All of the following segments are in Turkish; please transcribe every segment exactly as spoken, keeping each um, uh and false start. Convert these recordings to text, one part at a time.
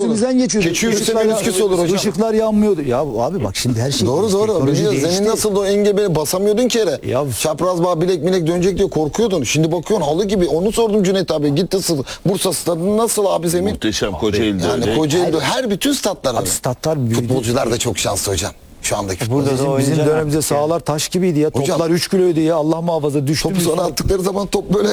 üstümüzden geçiyordu. Keçi yürüse menisküs olur hocam. Işıklar yanmıyordu. Ya abi bak şimdi her şey Doğru doğru. teknoloji Biliyor, değişti. Senin nasıl o engebeli basamıyordun ki yere. Ya- Çapraz bağ bilek bilek dönecek diye korkuyordun. Şimdi bakıyorsun halı gibi. Onu sordum Cüneyt abi. Gitti sı- Bursa stadında nasıl abi zemin? Muhteşem Kocaeli'de Yani öyle. Kocaeli'de her bütün statlar Abi öyle. statlar büyüdü. Futbolcular da çok şanslı hocam. Şu andaki Burada da Bizim, bizim oyuncular dönemimizde artık ya. sahalar taş gibiydi ya. Hocam- Toplar üç kiloydu ya. Allah muhafaza düştü. topu sonra attıkları zaman top böyle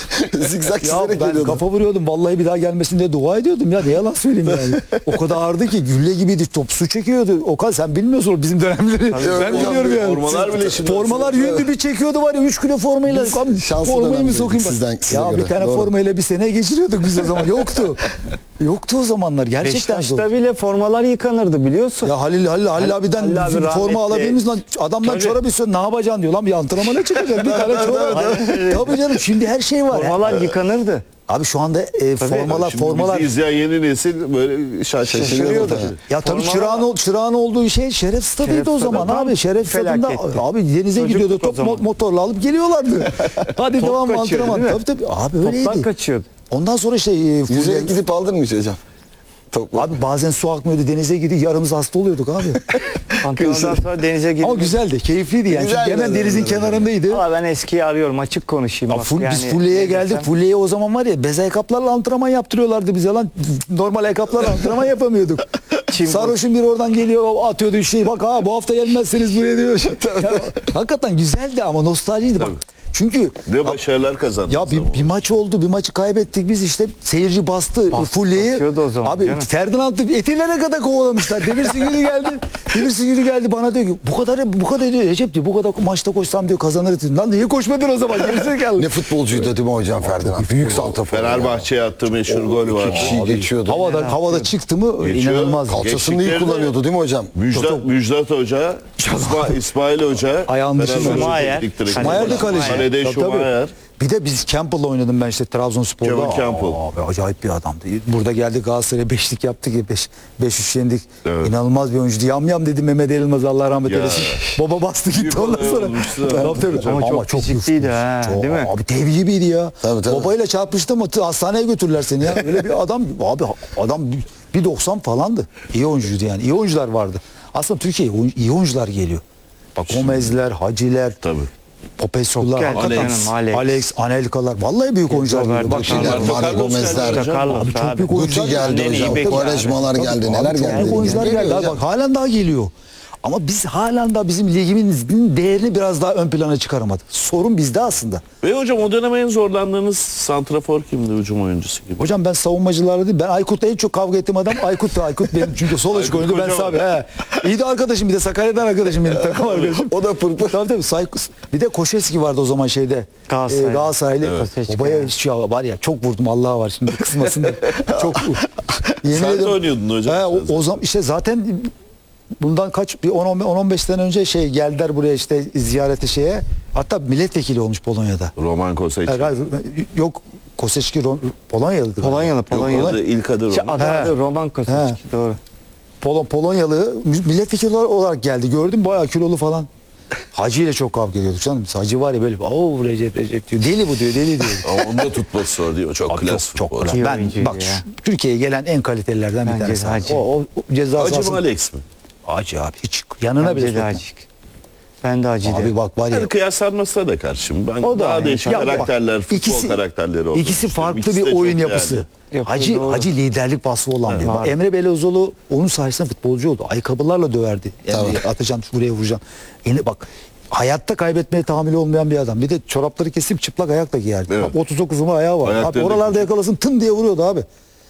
zigzag Ya çizerek ben geliyordu. kafa vuruyordum. Vallahi bir daha gelmesin diye dua ediyordum ya. Ne yalan söyleyeyim yani. O kadar ağırdı ki gülle gibiydi. Top su çekiyordu. O kadar sen bilmiyorsun bizim dönemleri. ben hocam, biliyorum yani. formalar bile şimdi- Formalar yündü bir çekiyordu var ya üç kilo formayla. Biz Abi, şanslı formayı mı dönemdeyiz sokayım? sizden- size ya göre. bir tane Doğru. formayla bir sene geçiriyorduk biz o zaman. Yoktu. Yoktu o zamanlar. Gerçekten zor. Beşiktaş'ta bile formalar yıkanırdı biliyorsun. Ya Halil Halil Halil abiden Halil abi forma rahmetli. alabilir miyiz lan? Adamdan Tabii. çorap istiyor. Ne yapacaksın diyor lan bir antrenmana çıkacak. Bir tane çorap. Tabii canım şimdi her şey var. Formalar yıkanırdı. Abi şu anda e, formalar Şimdi formalar bizi izleyen yeni nesil böyle şaşırıyordu. Şaşırıyordu. ya tabii Formalar- çırağın, ol- çırağın olduğu şey Şeref Stadı'ydı Şeref o Stadı zaman tam abi. Şeref Stadı'nda felaketti. abi denize Çocukluk gidiyordu o top zaman. mo- motorla alıp geliyorlardı. Hadi Top devam kaçıyordu, antrenman. değil mi? Tabii tabii abi Toplar öyleydi. kaçıyordu. Ondan sonra şey e, Yüzeye Fulya- gidip aldın mı hiç hocam? Topla. abi bazen su akmıyordu denize gidiyor yarımız hasta oluyorduk abi. Antrenmandan sonra denize Ama girdik. güzeldi keyifliydi yani. Güzeldi Çünkü hemen öyle, denizin öyle. kenarındaydı. Valla ben eskiyi arıyorum açık konuşayım. Ya bak. full, Yani biz Fulya'ya ne geldik. desem- Fulya'ya o zaman var ya bez ayakkabılarla antrenman yaptırıyorlardı bize lan. Normal ayakkabılarla antrenman yapamıyorduk. Çim- Sarhoş'un biri oradan geliyor atıyordu bir şey. Bak ha bu hafta gelmezseniz buraya diyor. Ya, hakikaten güzeldi ama nostaljiydi bak. Çünkü Ne başarılar kazandı. ya bir, bir maç oldu, bir maçı kaybettik biz işte seyirci bastı Fulya'yı. basıyordu o zaman, Abi canım. Ferdinand'ı Etilere kadar kovalamışlar. Demir Sigül'ü geldi. Demir Sigül'ü geldi bana diyor ki bu kadar bu kadar diyor Recep diyor bu kadar maçta koşsam diyor kazanırız diyor. Lan niye koşmadın o zaman? Gerizekalı. Ne futbolcuydu değil mi hocam Ferdinand? Büyük santrafor. Fenerbahçe'ye attığı meşhur gol var. Kişiyi geçiyordu. Havada havada çıktı mı Geçiyor. inanılmaz. Kalçasını iyi Geçtikleri de- kullanıyordu değil mi hocam? Müjdat, Müjdat Hoca, İsma, İsmail Hoca, Ayağın dışında. Fenerbahçe Schumacher. teknik direktörü. Schumacher de kaleci. Kalede Tabii, tabii. Schumacher. Bir de biz Campbell'la oynadım ben işte Trabzonspor'da. Kevin Campbell. Abi acayip bir adamdı. Burada geldik Galatasaray'a beşlik yaptık ya beş, beş üç yendik. Evet. İnanılmaz bir oyuncuydu. Yam yam dedi Mehmet Elmaz Allah rahmet Ya. eylesin. Baba bastı gitti Büyük ondan olay sonra. olmuştu. Tabii, tabii. Ama çok fizikliydi güçlü. ha, Çok- değil mi? Abi dev gibiydi ya. Tabii, tabii. Babayla çarpıştı mı tı- hastaneye götürürler seni ya. Öyle bir adam abi adam bir doksan falandı. İyi oyuncuydu yani. İyi oyuncular vardı. Aslında Türkiye'ye oyun- iyi oyuncular geliyor. Bak Gomez'ler, Haciler, Tabii. Popescu'lar, geldi hakikaten canım, Alex. Alex, Anelka'lar. Vallahi büyük oyuncular geliyor. Bak şimdi Roberto Carlos Gomez'ler. geldi. Carlos Abi çok abi. büyük Guti oyuncular geldi En iyi hocam. bek Quaresmalar Tabii, geldi. abi Neler çok geldi. büyük oyuncular Geliyor geldi. Abi hocam. bak halen daha geliyor. Ama biz halen daha bizim ligimizin değerini biraz daha ön plana çıkaramadık. Sorun bizde aslında. Ve hocam o dönem en zorlandığınız santrafor kimdi, hücum oyuncusu gibi? Hocam ben savunmacılarla değil. Ben Aykut'la en çok kavga ettiğim adam Aykut'tu. Aykut benim çünkü sol açık Aykut oyuncu ben kocaman. sağ. He. İyi de arkadaşım bir de Sakarya'dan arkadaşım benim takım arkadaşım. O da pırpır. Tabii tabii. Say- Bir de Koşeski vardı o zaman şeyde. Galatasaray. Ee, Galatasaraylı. Evet. Babaya hiç ya var ya çok vurdum Allah'a var şimdi kısmasın. çok yemin Sen de ederim- oynuyordun hocam. He, o, o zaman işte zaten bundan kaç bir on on beş sene önce şey geldiler buraya işte ziyarete şeye. Hatta milletvekili olmuş Polonya'da. Roman Koseç. Hayır, hayır, yok Koseçki Ro- Polonyalıdır. galiba. Polonyalı, Yok, Polonyalı. adı, ilk adı Şey, Roman. adı He. adı Roman Koseçki, doğru. Polon Polonyalı milletvekili olarak geldi. Gördüm bayağı kilolu falan. Hacı ile çok kavga ediyorduk canım. Hacı var ya böyle o Recep Recep diyor. Deli bu diyor, deli diyor. Ama onda tutması zor diyor. Çok Abi klas çok çok futbolcu. klas. İyi Ben oyuncuydu bak ya. şu- Türkiye'ye gelen en kalitelilerden bir Bence tanesi. de Hacı. O, o, o ceza Acı mı sahasında- Alex mi? Hacı abi hiç yanına bile Bence de sokma. acık. Ben de acı Abi derim. bak var ya. Yani kıyaslanmasına da karşıyım. Ben O da daha aynı. değişik Ya bak, karakterler, futbol ikisi- karakterleri oldu. İkisi İşte farklı ikisi de bir çok oyun değerli. yapısı. Yapı Hacı doğru. Hacı liderlik vasfı olan bir. var. Bak, Emre Belözoğlu onun sayesinde futbolcu oldu. Ayakkabılarla döverdi. Yani Tabii. atacaksın buraya vuracaksın. Yine bak hayatta kaybetmeye tahammülü olmayan bir adam. Bir de çorapları kesip çıplak ayakla giyerdi. Evet. Bak, otuz dokuz numara ayağı var. Ayakları Abi da oralarda küçük. yakalasın tın diye vuruyordu abi.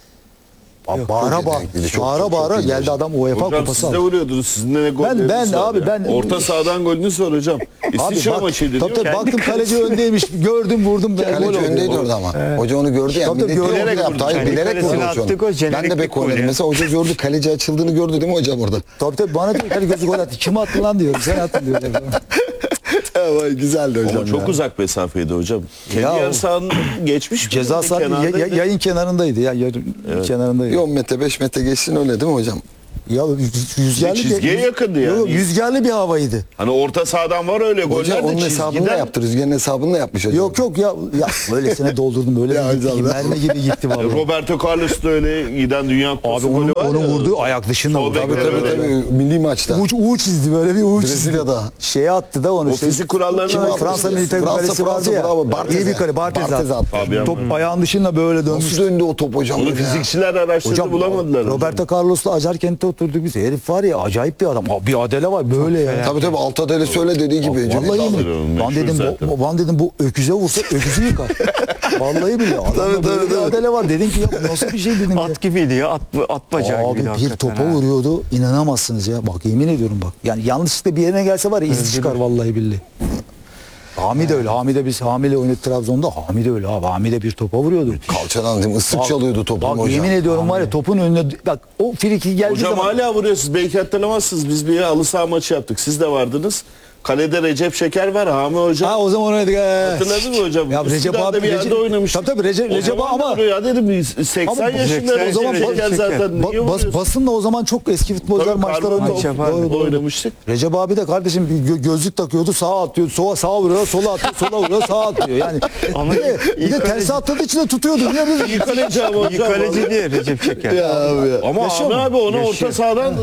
Bak, bağıra çok bağıra, yetenekliydi, çok, bağıra çok, bağıra çok iyi geldi hocam. adam UEFA Hocam kupası siz de aldı. vuruyordunuz. Sizin de ne golleriniz ben var abi, ya. ben- Orta sahadan golünüz var hocam. İsviçre bak, maçıydı tabii, değil mi? tabii, baktım kaleci öndeymiş. Gördüm vurdum. Gol Kaleci oldu. öndeydi orada ama. Hoca onu gördü ya. Tabii, tabii, Bilerek bilerek yaptı. vurdu. Hayır Kendi bilerek kalesine vurdu attık, onu. o Ben jeneriklik de bek gol oynadım. ya. Mesela hoca gördü kaleci açıldığını gördü değil mi hocam orada? Tabii tabii bana diyor ki gözü gol attı. Kim attı lan diyor. Sen attın diyor. Evet güzeldi hocam. Ama çok ya. uzak mesafeydi hocam. Kendi Ya o- yarı sahanın geçmiş mi? Ceza sahası ya- ya- Kenardaydı. yayın kenarındaydı ya. Yarın kenarındaydı. Bir on metre beş metre geçsin öyle değil mi hocam? Ya rüz- rüzgarlı çizgiye yakındı yani. Yok, yok, rüzgarlı bir havaydı. Hani orta sahadan var öyle goller Hocam de onun hesabını da çizgiden. yaptı. Rüzgarın hesabını da yapmış hocam. Yok yok ya ya böylesine doldurdum böyle Ya bir gitti, hocam. mermi gibi gitti vallahi. Roberto Carlos da öyle giden Dünya Abi Kupası onun, golü var onun ya. vurduğu ayak dışında Sol vurdu. bek Tabii, Tabii tabii, tabii, tabii. milli maçta. U, U çizdi böyle bir U çizdi. Brezilya'da. Şeye attı da onu. O fizik kurallarına Kim o? aykırı. Fransa milli takım Fransa, kalesi vardı Fransa, ya. bravo. Barthez İyi bir ya. kale. Barthez Barthez attı. attı. Fabian Top Barthez. ayağın dışında böyle dönmüş. Nasıl döndü o top hocam? Onu ya? fizikçiler araştırdı Hocam bulamadılar. Roberto Carlos'la Acarkent'te oturduk biz. Herif var ya acayip bir adam. Abi, bir adele var böyle ya. Tabii tabii Altadeli söyle dediği gibi. Cüneyt Vallahi abi. mi? Kaldırıyorum, Ben meşhur dedim zaten. bu, ben dedim bu öküze vursa öküzü yıkar. Vallahi bile. Adamda Tabii, böyle tabii, bir tabii. adele var. Dedim ki ya bu nasıl bir şey dedim ya. At gibiydi ya. At, at bacağı Abi gibiydi bir hakikaten topa ha. vuruyordu. İnanamazsınız ya. Bak yemin ediyorum bak. Yani yanlışlıkla bir yerine gelse var ya izi çıkar vallahi billahi. Hami de öyle. Hami de biz Hami'yle oynadık Trabzon'da. Hami de öyle abi. Hami de bir topa vuruyordu. Kalçadan değil mi? Islık Bak- çalıyordu topu Bak hocam. yemin ediyorum var ya topun önüne bak o friki geldiği Hocam zaman hala vuruyorsunuz. Belki hatırlamazsınız. Biz bir halı saha maçı yaptık. Siz de vardınız. Kalede Recep Şeker var. Hami Hoca. ha o zaman oynadık. he. Hatırladın mı hocam? Ya Recep Üsküdar'da abi bir yerde Recep, oynamıştık. tabii tabii Recep, O Recep zaman da ama vuruyor. Ya dedim seksen Ama yaşında seksen Recep o zaman Şeker Recep zaten. ba- Niye bas- vuruyorsun? basınla o zaman çok eski futbolcular Tabii, maçlar karbon oynadı. top yapardı. Doğru, doğru. oynamıştık. Recep abi de kardeşim bir gö- gözlük takıyordu sağa atıyor sola sağa vuruyor sola atıyor sola vuruyor sağa atıyor yani Ama bir de, bir iyi de kaleci. tersi atladığı için de tutuyordu niye biz İyi kaleci ama İyi hocam. kaleci diye Recep Şeker. Ya abi ya. Ama Yaşıyor Hami mu? abi onu Yaşıyor. orta sahadan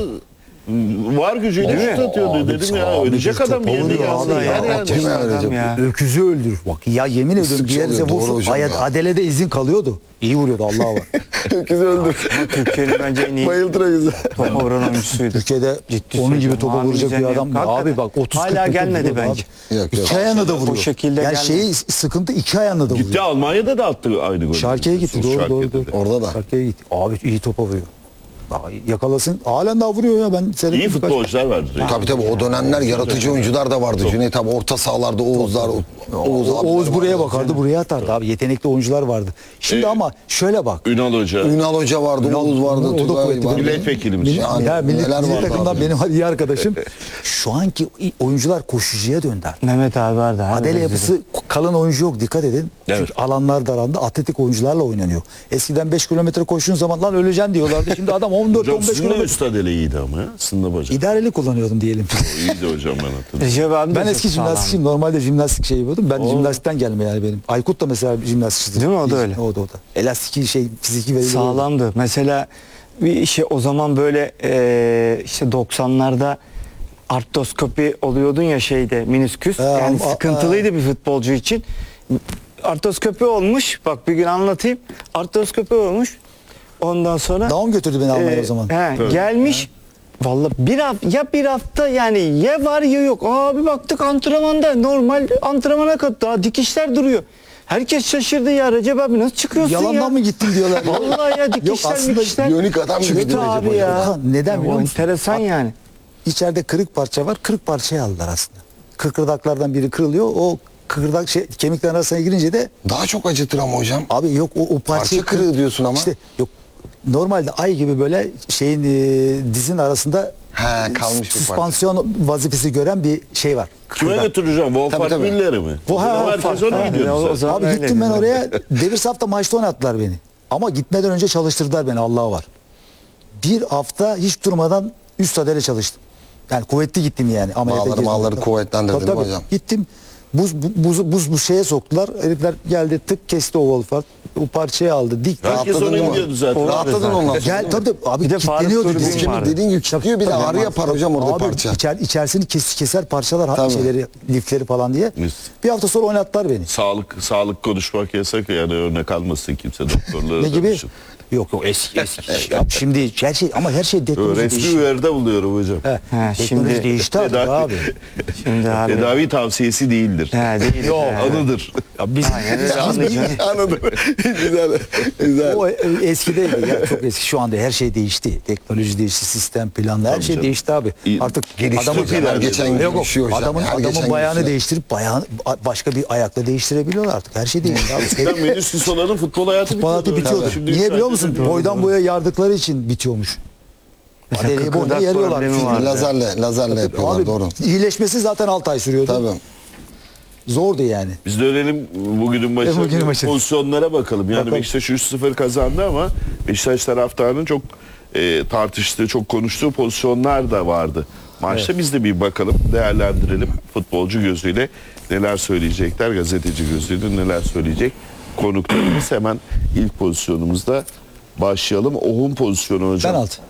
var gücüyle Değil mi? şut atıyordu Abi, dedim ya. abi, Ölecek bir adam topa yerine vuruyor geldi. abi Yer ya. yani. Kim ya Adam Recep? ya. öküzü öldürür bak ya yemin ediyorum Islık bir yerinize çalıyor, doğru vursun hocam Ayet ya. Adele'de izin kalıyordu iyi vuruyordu Allah'a var. Öküz öldü. Ama Türkiye'nin bence en iyi Bayıldır öküzü. topa vuran oyuncusuydu. Türkiye'de Ciddi onun gibi söylüyorum. topa Hami vuracak bir Güzel adam yaptı. abi bak otuz Hala kırk dokuz gelmedi vuruyordu bence. abi. Yok, yok. İki ayağına da vuruyor. O şekilde yani gelmedi. şeyi sıkıntı iki ayağına da vuruyor. Gitti Almanya'da da attı aynı golü. Şarkı'ya gitti doğru Şarkı'da doğru. doğru. da. Orada da. Şarkı'ya gitti. Abi iyi topa vuruyor. Daha yakalasın. Halen daha vuruyor ya ben seyrettim. İyi birkaç- futbolcular vardı. Tabii tabii o dönemler yaratıcı oyuncular da vardı. Cüneyt abi orta sahalarda Oğuzlar. Oğuz, Oğuz, abiler buraya vardı. bakardı buraya atardı abi. Yetenekli oyuncular vardı. Şimdi Ee, ama şöyle bak. Ünal Hoca. Ünal Hoca vardı, Ünal- Oğuz vardı, o da Tugay kuvvetli. vardı. Milletvekilimiz. Milli, Yani ya, milli, neler milli vardı takımdan abi. benim iyi arkadaşım. Şu anki oyuncular koşucuya döndü. artık. Mehmet abi vardı. abi. Adele yapısı kalın oyuncu yok dikkat edin. Evet. Çünkü alanlar daraldı atletik oyuncularla oynanıyor. Eskiden beş kilometre koştuğun zaman lan öleceksin diyorlardı. Şimdi adam on dört Hocam on beş sizin de kilometre. üst adeli iyiydi ama ya. Sizin de bacak. İdareli kullanıyordum diyelim. İyiydi hocam ben hatırlıyorum. Recep abi de Ben çok eski sağlam. jimnastikçiyim. Normalde jimnastik şey yapıyordum. Ben Oo. jimnastikten gelme yani benim. Aykut da mesela jimnastikçiydi. Değil mi? O da öyle. O da o da. Elastik şey fiziki verileri. Sağlamdı. Mesela bir işe o zaman böyle e, işte doksanlarda artroskopi oluyordun ya şeyde minisküs. Ha, yani a- sıkıntılıydı bir futbolcu için. Artroskopi olmuş. Bak bir gün anlatayım. Artroskopi olmuş. Ondan sonra Daum götürdü beni Almanya'ya e, o zaman. He, gelmiş. Vallahi bir hafta ya bir hafta yani ya var ya yok. Abi baktık antrenmanda normal antrenmana kat daha dikişler duruyor. Herkes şaşırdı ya Recep abi nasıl çıkıyorsun ya? Yalandan mı gittin diyorlar. Vallahi ya dikişler aslında dikişler. Biyonik adam gibi Çıktı Recep abi Hoca. ya. Okan, neden Ya biliyor o musun? enteresan Bak- yani. İçeride kırık parça var. Kırık parçayı aldılar aslında. Kıkırdaklardan biri kırılıyor. O kıkırdak şey, kemiklerin arasına girince de Daha çok acıtır ama hocam. abi yok o, o parçayı Parça kırığı diyorsun ama. İşte yok. Normalde ay gibi böyle şeyin e, dizin arasında He, kalmış bir süspansiyon vazifesi gören bir şey var. Kime Kıkırdak. götüreceğim? Wolfgang Tabii, tabii. Müller'i mi? Bu- ha, Herkes Wolfgang. ona Ha, gidiyordu ya, o zaten. zaman- Abi öyleydi gittim ben zaten. oraya devir safta maçta oynattılar beni. Ama gitmeden önce çalıştırdılar beni Allah'a var. Bir hafta hiç durmadan üst adele çalıştım. Yani kuvvetli gittim yani. Ameliyata Bağları, girdim. mağları Tabii, kuvvetlendirdin tabii, tabii. hocam. Gittim. Buz, bu- buz, buz, buz şeye soktular. Herifler geldi tık kesti o Wolfgang. O parçayı aldı. Dik. Herkes Rahatladın ona değil mi? gidiyordu zaten. Rahatladın ondan sonra. Gel tabii tabii. Abi Bir de Faruk kilitleniyordu Turbin dizi. var. Kimi dediğin gibi kilitliyor bir de ağrı yapar hocam orada Abi, parça. Içer, içerisini kes, keser parçalar ha- Tabii. şeyleri, lifleri falan diye. Mis. Bir hafta sonra oynattılar beni. Sağlık sağlık konuşmak yasak yani örnek almasın kimse doktorlara. Ne gibi? danışın. Yok yok eski eski. Ya şimdi her şey ama her şey teknoloji Resmi değişiyor. uyarıda buluyorum hocam. He, He, teknoloji şimdi- değişti artık Tedavi- abi. Şimdi abi. Tedavi tavsiyesi değildir. He, değil. Yok. He. Anıdır. Ya biz, Aynen öyle, biz- anlayacağım. Anladım. güzel. Güzel. o e, eskideydi ya çok eski. Şu anda her şey değişti. Teknoloji değişti, sistem, planlar her Tabii şey canım. değişti abi. İyi- Artık Gelişti adamın hocam, her geçen gün Yok, yok. gelişiyor hocam. adamın, Her adamın geçen bayağını gelişiyor. değiştirip bayağını başka bir ayakla değiştirebiliyorlar artık. Her şey değişti abi. Eskiden menüsküs olanın futbol hayatı Futbol hayatı bitiyordu. bitiyordu. Şimdi Niye üç biliyor saatte musun? bitiyor. Boydan boya yardıkları için bitiyormuş. Mesela Adeleyi boyuna kıkırdak yarıyorlar. problemi vardı. Lazerle, lazerle yapıyorlar Abi doğru. iyileşmesi zaten altı ay sürüyordu. Tabii. Zordu yani. Biz dönelim bugünün maçı, E, bugünün maçı. pozisyonlara bakalım. Yani Bakalım. Beşiktaş üç sıfır kazandı ama Beşiktaş taraftarının çok e, tartıştığı, çok konuştuğu pozisyonlar da vardı. Maçta biz de bir bakalım, değerlendirelim futbolcu gözüyle neler söyleyecekler, gazeteci gözüyle neler söyleyecek konuklarımız. Hemen ilk pozisyonumuzda başlayalım. Ohun pozisyonu hocam. Penaltı.